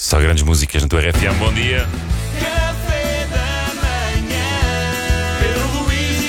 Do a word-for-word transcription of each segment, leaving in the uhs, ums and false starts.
Só grandes músicas na tua R F M. Bom dia. Café da manhã, Pedro Luís e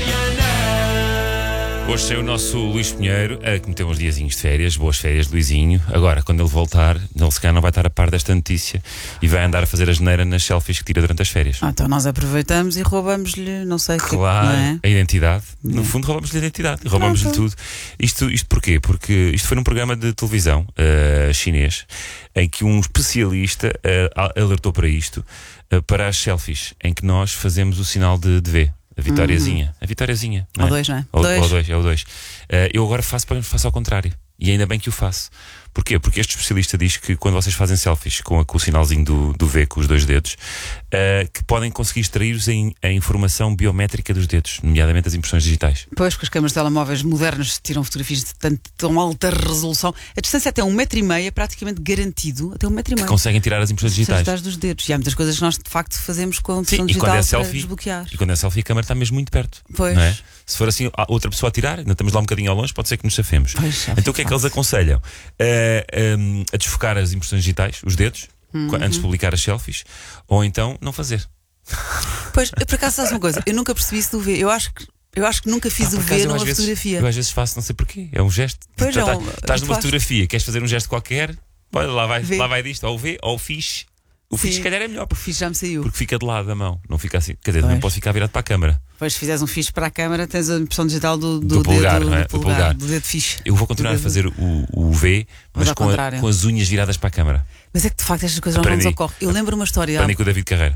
Mariana. Hoje é o nosso Luís Pinheiro, a que meteu uns diazinhos de férias. Boas férias, Luizinho. Agora, quando ele voltar, ele se calhar não vai estar a par desta notícia e vai andar a fazer a geneira nas selfies que tira durante as férias. Ah, então nós aproveitamos e roubamos-lhe, não sei o que. Claro, Não é? a identidade. No fundo, roubamos-lhe a identidade. E roubamos-lhe tudo. Isto, isto porquê? Porque isto foi num programa de televisão uh, chinês em que um especialista uh, alertou para isto, uh, para as selfies, em que nós fazemos o sinal de, de V. A vitóriazinha. Uhum. A vitóriazinha. Ou dois, não é? Ou dois. Ou dois, é o dois. Uh, eu agora faço, faço ao contrário. E ainda bem que o faço. Porquê? Porque este especialista diz que quando vocês fazem selfies com, a, com o sinalzinho do, do V, com os dois dedos, uh, que podem conseguir extrair-vos a, a informação biométrica dos dedos, nomeadamente as impressões digitais. Pois, porque as câmaras de telemóveis modernas tiram fotografias de tanto, tão alta resolução. A distância até um metro e meio é praticamente garantido. Até um metro e meio. Que conseguem tirar as impressões digitais. digitais dos dedos. E há muitas coisas que nós de facto fazemos com a Sim, impressão e digital quando é para selfie, desbloquear. E quando é selfie a câmara está mesmo muito perto. Pois. Não é? Se for assim, outra pessoa a tirar, ainda estamos lá um bocadinho ao longe, pode ser que nos safemos. Pois, já então o que é que eles aconselham? Uh, um, a desfocar as impressões digitais, os dedos, uhum. antes de publicar as selfies, ou então não fazer. Pois, eu, por acaso, sabes uma coisa? Eu nunca percebi isso do V. Eu acho que, eu acho que nunca fiz Ah, o por acaso, V eu numa às vezes- fotografia. Eu às vezes faço, não sei porquê. É um gesto. Pois Tá- é, tá- um- Estás numa faz. fotografia, queres fazer um gesto qualquer, olha, lá vai, V. lá vai disto, ou o V, ou o fixe. O fixe, Sim. se calhar, é melhor, O fixe já me saiu. porque fica de lado da mão, não fica assim. Quer dizer, Pois. não pode ficar virado para a câmara. Depois, se fizeres um fixe para a câmara, tens a impressão digital do, do, Do polegar, dedo, não é? do Do polegar, polegar. do dedo fixe. Eu vou continuar a Do dedo- fazer o, o V, mas ao com, a- contrário. com as unhas viradas para a câmara. Mas é que de facto estas coisas não Aprendi. nos ocorrem. Eu lembro uma história, Aprendi com o David Carreira.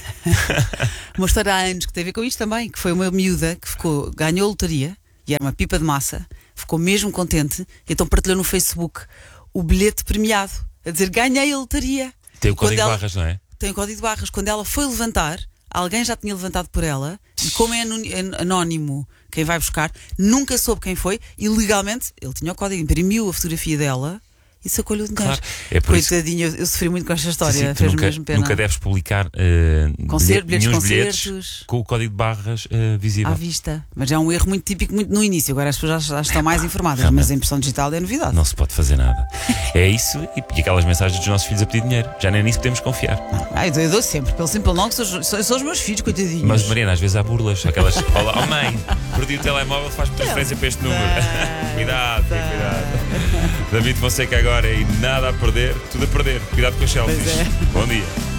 uma história há anos que tem a ver com isto também, que foi uma miúda que ficou, ganhou a lotaria e era uma pipa de massa, ficou mesmo contente, e então partilhou no Facebook o bilhete premiado, a dizer ganhei a lotaria. Tem o E quando código de ela- barras, não é? Tem o código de barras. Quando ela foi levantar, alguém já tinha levantado por ela, e como é anoni- an- anónimo quem vai buscar, nunca soube quem foi, e legalmente ele tinha o código, imprimiu a fotografia dela e sacou-lhe o dinheiro. Claro, é por isso- Coitadinha, eu, eu sofri muito com esta história, Sim, sim, tu fez-me nunca, mesmo pena. nunca deves publicar uh, Concerto, bilhetes de nenhuns bilhetes concertos. com o código de barras uh, visível. À vista. Mas é um erro muito típico muito no início. Agora as pessoas já, já estão mais informadas. realmente. Mas a impressão digital é novidade. Não se pode fazer nada. É isso e, e aquelas mensagens dos nossos filhos a pedir dinheiro. Já nem nisso podemos confiar. Ah, eu, dou, eu dou sempre, pelo simples não, que são, são, são os meus filhos, coitadinhos. Mas, Mariana, às vezes há burlas. Aquelas. Olá, oh mãe, perdi o telemóvel, faz-me transferência para este número. Cuidado, tenha cuidado. David Fonseca agora e nada a perder, tudo a perder. Cuidado com as selfies. Pois é. Bom dia.